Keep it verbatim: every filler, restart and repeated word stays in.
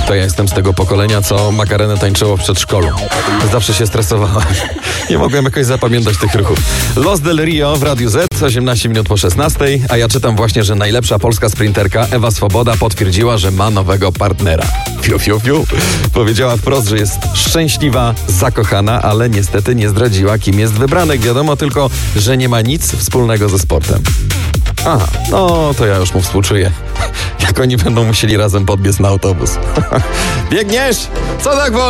To ja jestem z tego pokolenia, co makarenę tańczyło w przedszkolu. Zawsze się stresowałem. Nie mogłem jakoś zapamiętać tych ruchów. Los del Rio w Radiu Z, osiemnaście minut po szesnastej, a ja czytam właśnie, że najlepsza polska sprinterka Ewa Swoboda potwierdziła, że ma nowego partnera. Fiu, fiu, fiu. Powiedziała wprost, że jest szczęśliwa, zakochana, ale niestety nie zdradziła, kim jest wybranek. Wiadomo tylko, że nie ma nic wspólnego ze sportem. Aha, no to ja już mu współczuję. Jak oni będą musieli razem podbiec na autobus. Biegniesz? Co tak wolno?